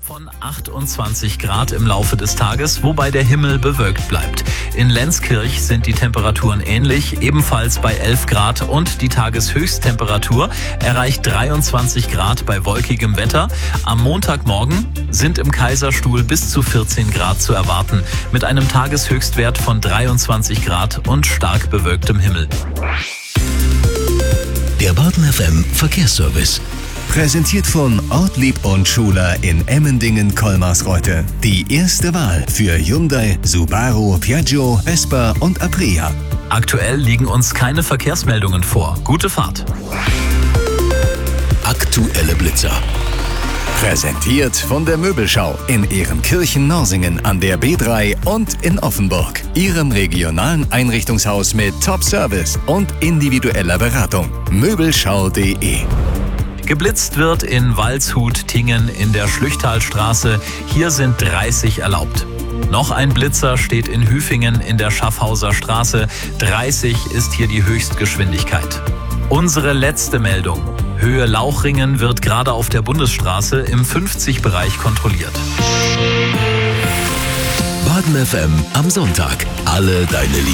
von 28 Grad im Laufe des Tages, wobei der Himmel bewölkt bleibt. In Lenzkirch sind die Temperaturen ähnlich, ebenfalls bei 11 Grad und die Tageshöchsttemperatur erreicht 23 Grad bei wolkigem Wetter. Am Montagmorgen sind im Kaiserstuhl bis zu 14 Grad zu erwarten, mit einem Tageshöchstwert von 23 Grad und stark bewölktem Himmel. Der Baden FM Verkehrsservice. Präsentiert von Ortlieb und Schuler in Emmendingen-Kolmarsreuth. Die erste Wahl für Hyundai, Subaru, Piaggio, Vespa und Aprilia. Aktuell liegen uns keine Verkehrsmeldungen vor. Gute Fahrt. Aktuelle Blitzer. Präsentiert von der Möbelschau in Ehrenkirchen-Norsingen an der B3 und in Offenburg. Ihrem regionalen Einrichtungshaus mit Top-Service und individueller Beratung. Möbelschau.de. Geblitzt wird in Waldshut-Tingen in der Schlüchtalstraße. Hier sind 30 erlaubt. Noch ein Blitzer steht in Hüfingen in der Schaffhauser Straße. 30 ist hier die Höchstgeschwindigkeit. Unsere letzte Meldung. Höhe Lauchringen wird gerade auf der Bundesstraße im 50-Bereich kontrolliert. Baden FM am Sonntag. Alle deine